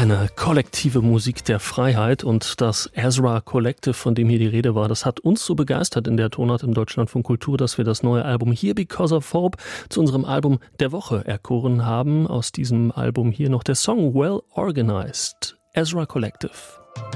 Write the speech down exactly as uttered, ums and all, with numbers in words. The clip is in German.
Eine kollektive Musik der Freiheit und das Ezra Collective, von dem hier die Rede war, das hat uns so begeistert in der Tonart im Deutschlandfunk Kultur, dass wir das neue Album Here Because of Hope zu unserem Album der Woche erkoren haben. Aus diesem Album hier noch der Song Well Organized, Ezra Collective.